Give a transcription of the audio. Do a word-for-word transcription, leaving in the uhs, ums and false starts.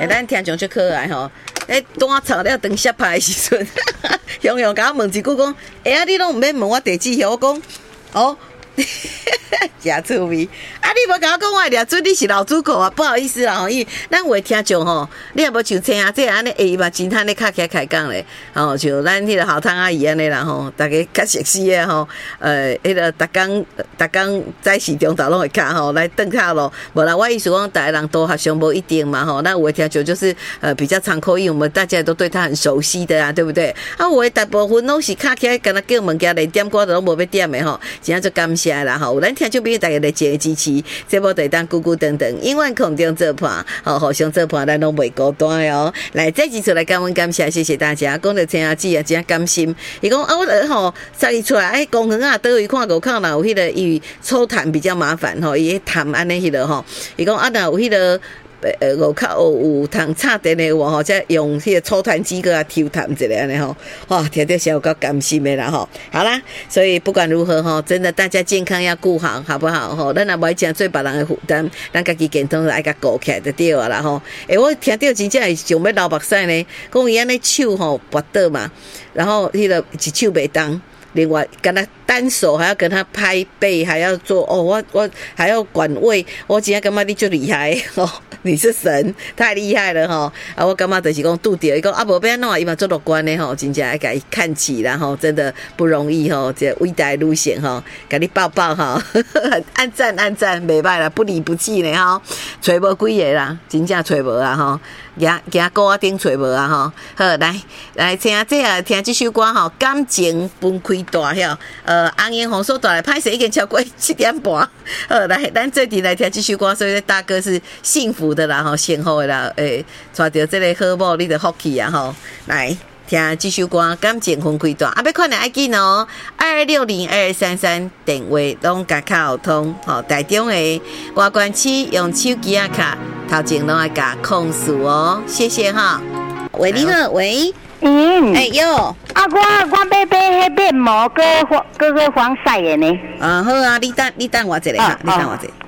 哎，咱听众最可爱吼，哎，当我炒了长虾排的时阵，雄雄甲我问一句讲，哎啊，你拢毋免问我地址，我讲，哦。真趣味！啊，你无甲我讲我掠准你是老主顾啊，不好意思啦吼，因为咱话听众吼，你也无像青啊这安尼下嘛真趁咧卡起来开讲咧，吼，像咱迄个好汤阿姨安尼啦吼，大家较熟悉诶吼，呃，迄个逐工逐工早市中昼拢会卡吼来顿卡咯，无啦，我意思讲，大家人都好像无一定嘛吼，那有的听众就是呃比较常口音，我们大家都对他很熟悉的啊，对不对？啊，有的大部分拢是卡起来，敢若叫物件连点歌都无要点的吼，真正就感谢啦吼，有咱听众朋友大家来一个支持，节目就当咕咕等等，永远空中做伴，吼，互相做伴，咱拢袂孤单的哦。来，再一次来感恩感谢，谢谢大家。讲到青阿姊啊，真甘心。伊讲啊，我吼杀伊出来，哎，公园啊，倒位看五口若有迄个伊抽痰比较麻烦吼，伊痰安尼迄个吼，伊讲啊，若有迄个。呃，五口有通插电的话吼，再用迄个抽痰机个啊抽痰一下安尼吼，哇，听着是有够甘心的啦吼。好啦，所以不管如何吼，真的大家健康要顾好，好不好吼？咱也袂讲做别人的负担，咱家己健康爱甲顾起来就对啊啦吼。诶、欸，我听到真正是想要流目屎呢，讲伊安尼手吼拔倒嘛，然后迄个一手袂动。另外，跟他单手还要跟他拍背，还要做哦，我我还要管胃，我真正感觉你就厉害哦，你是神，太厉害了哈！啊，我感觉就是讲拄着，伊讲啊，无要弄，伊嘛做乐观的吼，真正爱甲伊看起啦吼，真的不容易吼，这伟大的路线吼，甲你抱抱哈，按赞按赞，袂歹啦，不离不弃呢哈，找无几个啦，真正找无啊吼。行行歌啊，顶找无啊吼，好来来听这啊，听这首歌吼，感情分开大晓，呃，红颜红手大来歹势已经超过七点半，好来，咱最近来听这首歌，所以大哥是幸福的啦吼，幸福的啦，诶，带着这个好某，你就福气啊吼，来。听这首歌，感情分开大，啊，要看来要紧哦，二六零二三三电话拢甲卡通，吼，台中的外关区用手机啊卡，头前拢爱甲控诉哦，谢谢哈。喂，你好，喂， 嗯， 哎哟， 啊，我我买买迄面膜，搁搁搁防晒的呢。 啊，好啊，你等你等我一下哈，你等我一下。